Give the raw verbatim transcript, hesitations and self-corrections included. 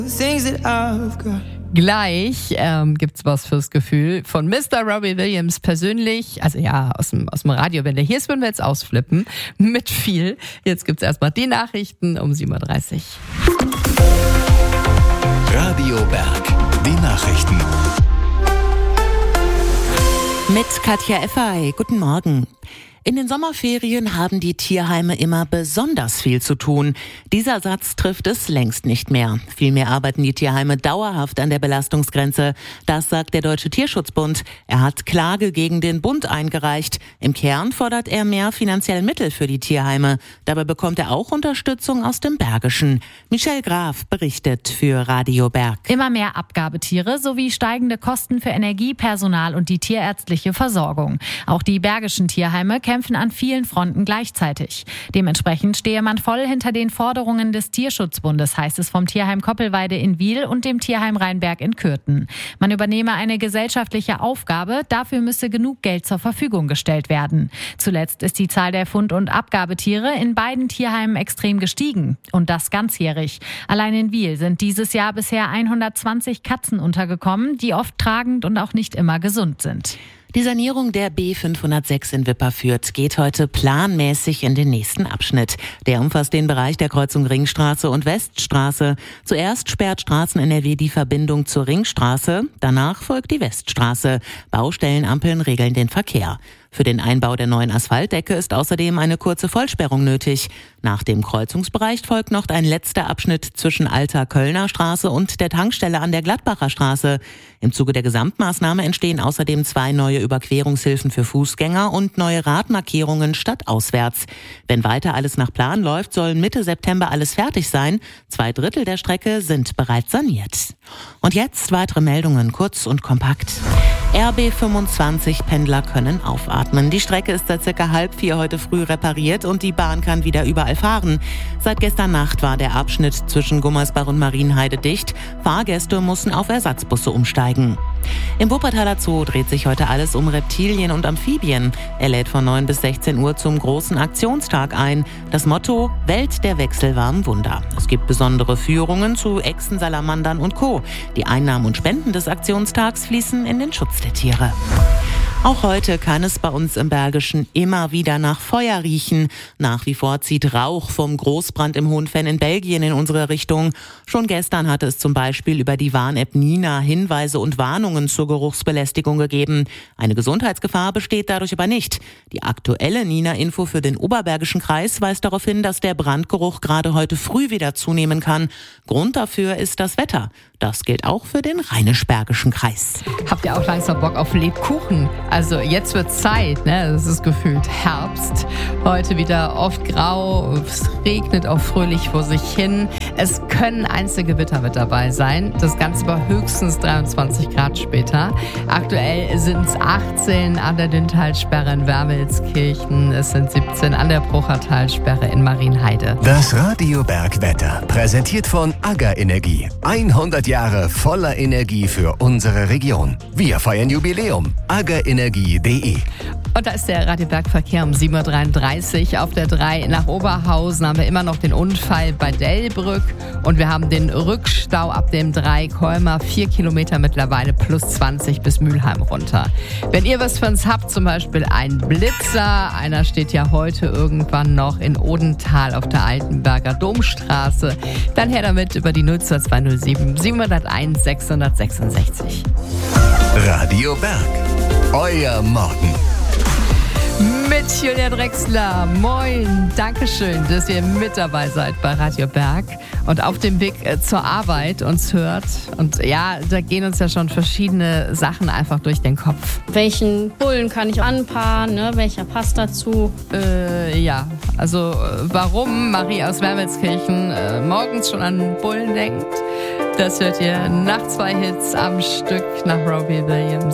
things that I've got. Gleich ähm, gibt's was fürs Gefühl von Mister Robbie Williams persönlich, also ja, aus dem, aus dem Radio. Wenn der hier ist, würden wir jetzt ausflippen mit viel. Jetzt gibt's erstmal die Nachrichten um sieben Uhr dreißig. Radio Berg, die Nachrichten. Mit Katja Effay. Guten Morgen. In den Sommerferien haben die Tierheime immer besonders viel zu tun. Dieser Satz trifft es längst nicht mehr. Vielmehr arbeiten die Tierheime dauerhaft an der Belastungsgrenze. Das sagt der Deutsche Tierschutzbund. Er hat Klage gegen den Bund eingereicht. Im Kern fordert er mehr finanzielle Mittel für die Tierheime. Dabei bekommt er auch Unterstützung aus dem Bergischen. Michelle Graf berichtet für Radio Berg. Immer mehr Abgabetiere sowie steigende Kosten für Energie, Personal und die tierärztliche Versorgung. Auch die Bergischen Tierheime kämpfen an vielen Fronten gleichzeitig. Dementsprechend stehe man voll hinter den Forderungen des Tierschutzbundes, heißt es vom Tierheim Koppelweide in Wiel und dem Tierheim Rheinberg in Kürten. Man übernehme eine gesellschaftliche Aufgabe, dafür müsse genug Geld zur Verfügung gestellt werden. Zuletzt ist die Zahl der Fund- und Abgabetiere in beiden Tierheimen extrem gestiegen. Und das ganzjährig. Allein in Wiel sind dieses Jahr bisher hundertzwanzig Katzen untergekommen, die oft tragend und auch nicht immer gesund sind. Die Sanierung der B fünfhundertsechs in Wipperfürth geht heute planmäßig in den nächsten Abschnitt. Der umfasst den Bereich der Kreuzung Ringstraße und Weststraße. Zuerst sperrt Straßen-N R W die Verbindung zur Ringstraße, danach folgt die Weststraße. Baustellenampeln regeln den Verkehr. Für den Einbau der neuen Asphaltdecke ist außerdem eine kurze Vollsperrung nötig. Nach dem Kreuzungsbereich folgt noch ein letzter Abschnitt zwischen Alter Kölner Straße und der Tankstelle an der Gladbacher Straße. Im Zuge der Gesamtmaßnahme entstehen außerdem zwei neue Überquerungshilfen für Fußgänger und neue Radmarkierungen stadtauswärts. Wenn weiter alles nach Plan läuft, soll Mitte September alles fertig sein. Zwei Drittel der Strecke sind bereits saniert. Und jetzt weitere Meldungen, kurz und kompakt. R B fünfundzwanzig Pendler können aufatmen. Die Strecke ist seit circa halb vier heute früh repariert und die Bahn kann wieder überall fahren. Seit gestern Nacht war der Abschnitt zwischen Gummersbach und Marienheide dicht. Fahrgäste mussten auf Ersatzbusse umsteigen. Im Wuppertaler Zoo dreht sich heute alles um Reptilien und Amphibien. Er lädt von neun bis sechzehn Uhr zum großen Aktionstag ein. Das Motto: Welt der wechselwarmen Wunder. Es gibt besondere Führungen zu Echsen, Salamandern und Co. Die Einnahmen und Spenden des Aktionstags fließen in den Schutz der Tiere. Auch heute kann es bei uns im Bergischen immer wieder nach Feuer riechen. Nach wie vor zieht Rauch vom Großbrand im Hohenfenn in Belgien in unsere Richtung. Schon gestern hatte es zum Beispiel über die Warn-App Nina Hinweise und Warnungen zur Geruchsbelästigung gegeben. Eine Gesundheitsgefahr besteht dadurch aber nicht. Die aktuelle Nina-Info für den Oberbergischen Kreis weist darauf hin, dass der Brandgeruch gerade heute früh wieder zunehmen kann. Grund dafür ist das Wetter. Das gilt auch für den Rheinisch-Bergischen Kreis. Habt ihr auch langsam Bock auf Lebkuchen? Also jetzt wird Zeit, ne? Es ist gefühlt Herbst. Heute wieder oft grau, es regnet auch fröhlich vor sich hin. Es können Einzelgewitter mit dabei sein. Das Ganze bei höchstens dreiundzwanzig Grad später. Aktuell sind es achtzehn an der Düntalsperre in Wermelskirchen. Es sind siebzehn an der Bruchertalsperre in Marienheide. Das Radio Berg Wetter, präsentiert von AGA Energie. hundert Jahre voller Energie für unsere Region. Wir feiern Jubiläum. aga energie punkt de. Und da ist der Radio Berg Verkehr um sieben Uhr dreiunddreißig. Auf der drei nach Oberhausen haben wir immer noch den Unfall bei Dellbrück. Und wir haben den Rückstau ab dem drei Kolmer. Vier Kilometer mittlerweile plus zwanzig bis Mülheim runter. Wenn ihr was für uns habt, zum Beispiel ein Blitzer. Einer steht ja heute irgendwann noch in Odenthal auf der Altenberger Domstraße. Dann her damit über die null zwei zwei null sieben sieben null eins sechs sechs sechs. Radio Berg, euer Morgen. Mit Julia Drechsler. Moin. Dankeschön, dass ihr mit dabei seid bei Radio Berg und auf dem Weg zur Arbeit uns hört. Und ja, da gehen uns ja schon verschiedene Sachen einfach durch den Kopf. Welchen Bullen kann ich anpaaren? Ne? Welcher passt dazu? Äh, ja, also warum Marie aus Wermelskirchen äh, morgens schon an Bullen denkt, das hört ihr nach zwei Hits am Stück nach Robbie Williams.